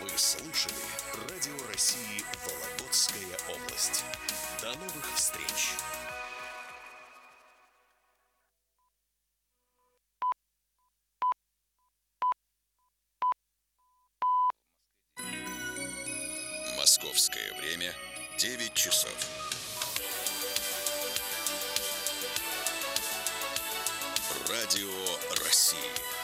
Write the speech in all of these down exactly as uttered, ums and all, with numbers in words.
Вы слушали Радио России Вологодская область. До новых встреч! Московское время девять часов. Радио России.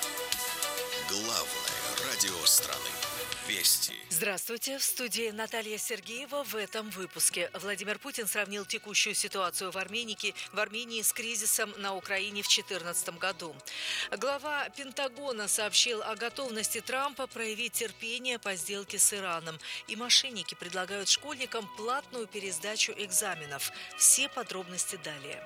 Главное радио страны. Вести. Здравствуйте. В студии Наталья Сергеева. В этом выпуске Владимир Путин сравнил текущую ситуацию в Армении, в Армении с кризисом на Украине в две тысячи четырнадцатом году. Глава Пентагона сообщил о готовности Трампа проявить терпение по сделке с Ираном. И мошенники предлагают школьникам платную пересдачу экзаменов. Все подробности далее.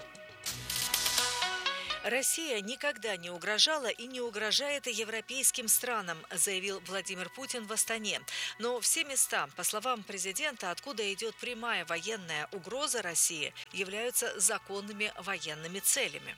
Россия никогда не угрожала и не угрожает европейским странам, заявил Владимир Путин в Астане. Но все места, по словам президента, откуда идет прямая военная угроза России, являются законными военными целями.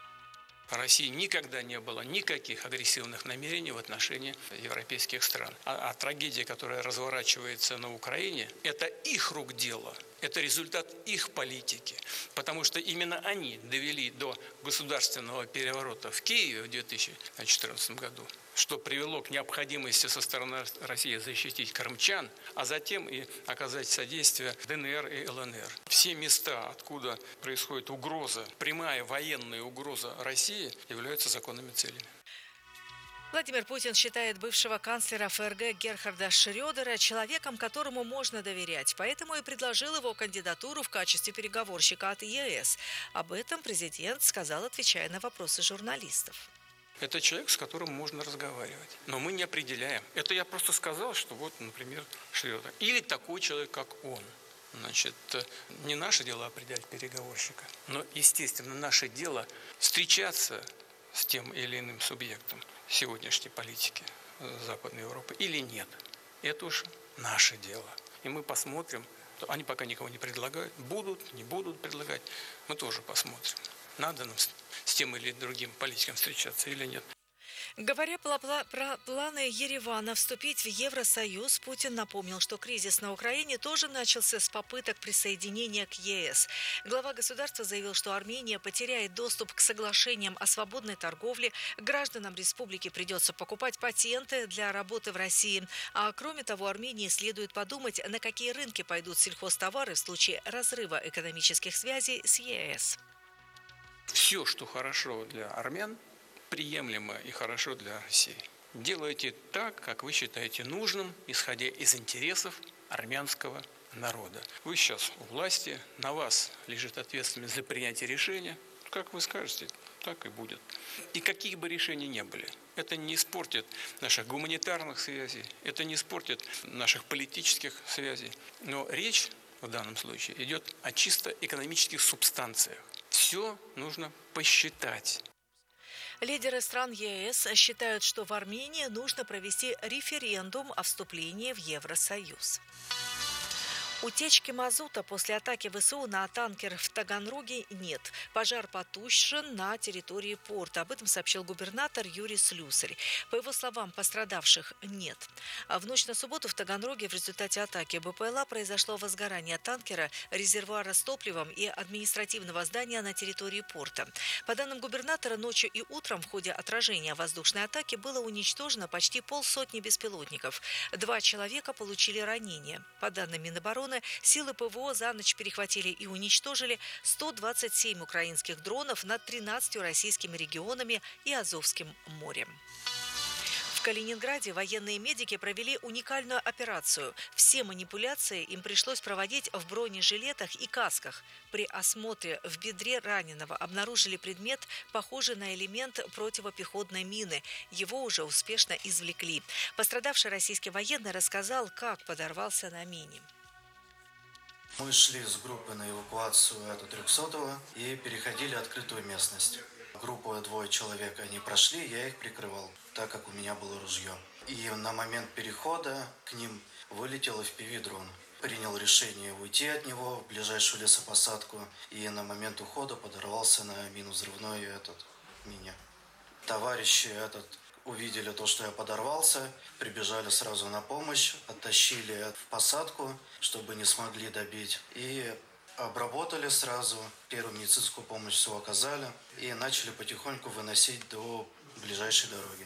В России никогда не было никаких агрессивных намерений в отношении европейских стран. А, а трагедия, которая разворачивается на Украине, это их рук дело. Это результат их политики, потому что именно они довели до государственного переворота в Киеве в две тысячи четырнадцатом году, что привело к необходимости со стороны России защитить крымчан, а затем и оказать содействие ДНР и ЛНР. Все места, откуда происходит угроза, прямая военная угроза России, являются законными целями. Владимир Путин считает бывшего канцлера ФРГ Герхарда Шрёдера человеком, которому можно доверять, поэтому и предложил его кандидатуру в качестве переговорщика от ЕС. Об этом президент сказал, отвечая на вопросы журналистов. Это человек, с которым можно разговаривать, но мы не определяем. Это я просто сказал, что вот, например, Шрёдер. Или такой человек, как он. Значит, не наше дело определять переговорщика, но, естественно, наше дело встречаться с тем или иным субъектом сегодняшней политики Западной Европы или нет. Это уж наше дело. И мы посмотрим. Они пока никого не предлагают. Будут, не будут предлагать. Мы тоже посмотрим. Надо нам с тем или другим политиком встречаться или нет. Говоря про планы Еревана вступить в Евросоюз, Путин напомнил, что кризис на Украине тоже начался с попыток присоединения к ЕС. Глава государства заявил, что Армения потеряет доступ к соглашениям о свободной торговле, гражданам республики придется покупать патенты для работы в России. А кроме того, Армении следует подумать, на какие рынки пойдут сельхозтовары в случае разрыва экономических связей с ЕС. Все, что хорошо для армян, приемлемо и хорошо для России. Делайте так, как вы считаете нужным, исходя из интересов армянского народа. Вы сейчас у власти, на вас лежит ответственность за принятие решения. Как вы скажете, так и будет. И какие бы решения ни были, это не испортит наших гуманитарных связей, это не испортит наших политических связей. Но речь в данном случае идет о чисто экономических субстанциях. Все нужно посчитать. Лидеры стран ЕС считают, что в Армении нужно провести референдум о вступлении в Евросоюз. Утечки мазута после атаки ВСУ на танкер в Таганроге нет. Пожар потушен на территории порта. Об этом сообщил губернатор Юрий Слюсарь. По его словам, пострадавших нет. А в ночь на субботу в Таганроге в результате атаки БПЛА произошло возгорание танкера, резервуара с топливом и административного здания на территории порта. По данным губернатора, ночью и утром в ходе отражения воздушной атаки было уничтожено почти полсотни беспилотников. Два человека получили ранения. По данным Минобороны, силы ПВО за ночь перехватили и уничтожили сто двадцать семь украинских дронов над тринадцатью российскими регионами и Азовским морем. В Калининграде военные медики провели уникальную операцию. Все манипуляции им пришлось проводить в бронежилетах и касках. При осмотре в бедре раненого обнаружили предмет, похожий на элемент противопехотной мины. Его уже успешно извлекли. Пострадавший российский военный рассказал, как подорвался на мине. Мы шли с группой на эвакуацию от трехсотого и переходили открытую местность. Группу двое человек, они прошли, я их прикрывал, так как у меня было ружье. И на момент перехода к ним вылетел эф пи ви-дрон. Принял решение уйти от него в ближайшую лесопосадку и на момент ухода подорвался на миновзрывной этот, мине. Товарищи этот увидели то, что я подорвался, прибежали сразу на помощь, оттащили в посадку, чтобы не смогли добить. И обработали сразу, первую медицинскую помощь все оказали и начали потихоньку выносить до ближайшей дороги.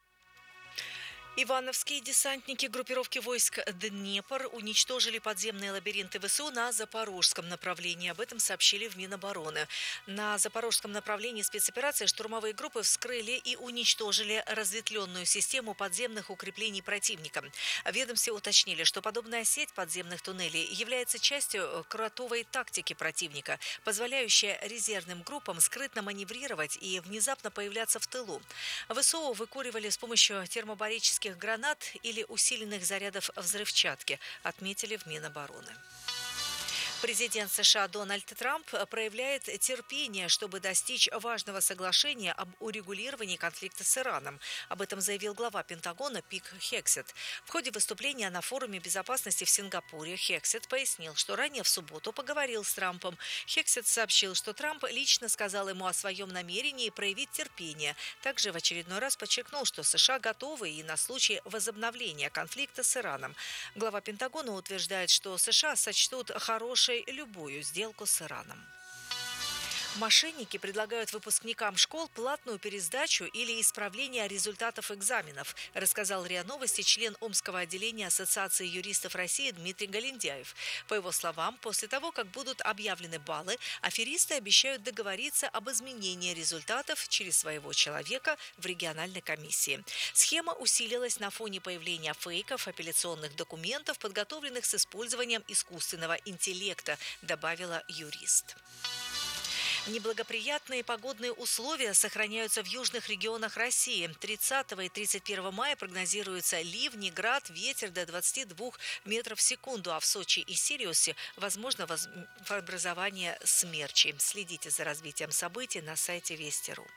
Ивановские десантники группировки войск «Днепр» уничтожили подземные лабиринты ВСУ на запорожском направлении. Об этом сообщили в Минобороны. На запорожском направлении спецоперации штурмовые группы вскрыли и уничтожили разветвленную систему подземных укреплений противника. В ведомстве уточнили, что подобная сеть подземных туннелей является частью кротовой тактики противника, позволяющая резервным группам скрытно маневрировать и внезапно появляться в тылу. ВСУ выкуривали с помощью термобарических гранат или усиленных зарядов взрывчатки, отметили в Минобороны. Президент США Дональд Трамп проявляет терпение, чтобы достичь важного соглашения об урегулировании конфликта с Ираном. Об этом заявил глава Пентагона Пит Хексет. В ходе выступления на форуме безопасности в Сингапуре Хексет пояснил, что ранее в субботу поговорил с Трампом. Хексет сообщил, что Трамп лично сказал ему о своем намерении проявить терпение. Также в очередной раз подчеркнул, что США готовы и на случай возобновления конфликта с Ираном. Глава Пентагона утверждает, что США сочтут хорошей любую сделку с Ираном. Мошенники предлагают выпускникам школ платную пересдачу или исправление результатов экзаменов, рассказал РИА Новости член Омского отделения Ассоциации юристов России Дмитрий Галиндяев. По его словам, после того, как будут объявлены баллы, аферисты обещают договориться об изменении результатов через своего человека в региональной комиссии. Схема усилилась на фоне появления фейков, апелляционных документов, подготовленных с использованием искусственного интеллекта, добавила юрист. Неблагоприятные погодные условия сохраняются в южных регионах России. тридцатого и тридцать первого мая прогнозируются ливни, град, ветер до двадцати двух метров в секунду, а в Сочи и Сириусе возможно воз... образование смерчей. Следите за развитием событий на сайте Вести точка ру.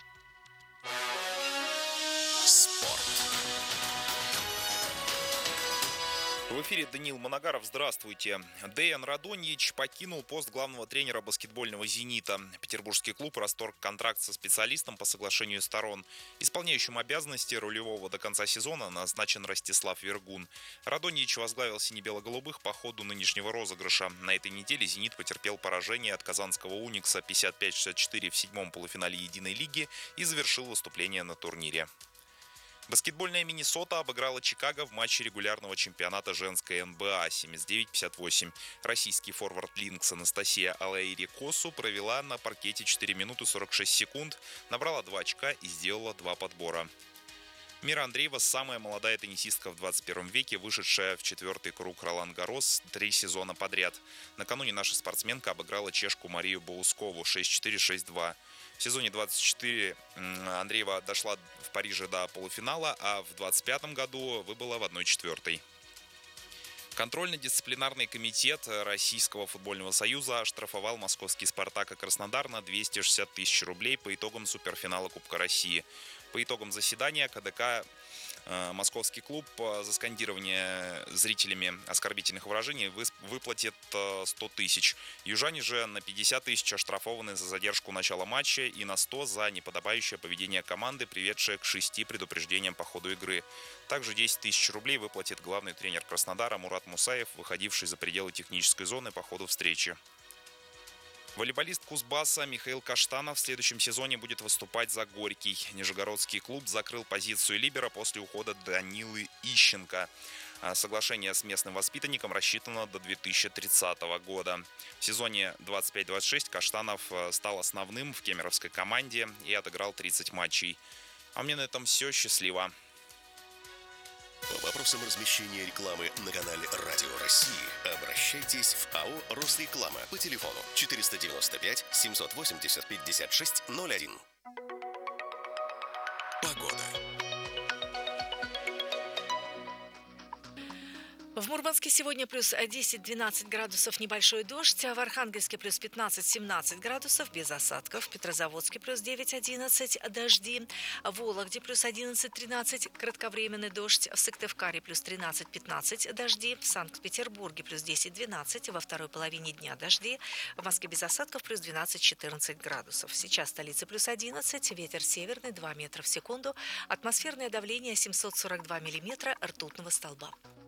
Спорт. В эфире Даниил Моногаров. Здравствуйте. Деян Радоньич покинул пост главного тренера баскетбольного «Зенита». Петербургский клуб расторг контракт со специалистом по соглашению сторон. Исполняющим обязанности рулевого до конца сезона назначен Ростислав Вергун. Радоньич возглавил сине-бело-голубых по ходу нынешнего розыгрыша. На этой неделе «Зенит» потерпел поражение от казанского «Уникса» пятьдесят пять шестьдесят четыре в седьмом полуфинале единой лиги и завершил выступление на турнире. Баскетбольная Миннесота обыграла Чикаго в матче регулярного чемпионата женской эн бэ а семьдесят девять пятьдесят восемь. Российский форвард Линкс Анастасия Алаири-Косу провела на паркете четыре минуты сорок шесть секунд, набрала два очка и сделала два подбора. Мира Андреева – самая молодая теннисистка в двадцать первом веке, вышедшая в четвертый круг Ролан-Гаррос три сезона подряд. Накануне наша спортсменка обыграла чешку Марию Боускову шесть четыре - шесть два. В сезоне двадцать четыре Андреева дошла в Париже до полуфинала, а в двадцать пятом году выбыла в одной четвертой. Контрольно-дисциплинарный комитет Российского футбольного союза оштрафовал московский «Спартак» и Краснодар на двести шестьдесят тысяч рублей по итогам суперфинала Кубка России. По итогам заседания ка дэ ка московский клуб за скандирование зрителями оскорбительных выражений выплатит сто тысяч. Южане же на пятьдесят тысяч оштрафованы за задержку начала матча и на сто за неподобающее поведение команды, приведшее к шести предупреждениям по ходу игры. Также десять тысяч рублей выплатит главный тренер Краснодара Мурат Мусаев, выходивший за пределы технической зоны по ходу встречи. Волейболист Кузбасса Михаил Каштанов в следующем сезоне будет выступать за Горький. Нижегородский клуб закрыл позицию либера после ухода Данилы Ищенко. Соглашение с местным воспитанником рассчитано до две тысячи тридцатого года. В сезоне двадцать пять двадцать шесть Каштанов стал основным в кемеровской команде и отыграл тридцать матчей. А мне на этом все. Счастливо. По вопросам размещения рекламы на канале Радио России обращайтесь в а о «Росреклама» по телефону четыреста девяносто пять семьсот восемьдесят пятьдесят шесть ноль один. Погода. В Мурманске сегодня плюс десять-двенадцать градусов, небольшой дождь. В Архангельске плюс пятнадцать-семнадцать градусов, без осадков. В Петрозаводске плюс девять-одиннадцать, дожди. В Вологде плюс одиннадцать-тринадцать, кратковременный дождь. В Сыктывкаре плюс тринадцать-пятнадцать, дожди. В Санкт-Петербурге плюс десять-двенадцать, во второй половине дня дожди. В Москве без осадков плюс двенадцать-четырнадцать градусов. Сейчас в столице плюс одиннадцать, ветер северный два метра в секунду. Атмосферное давление семьсот сорок два миллиметра ртутного столба.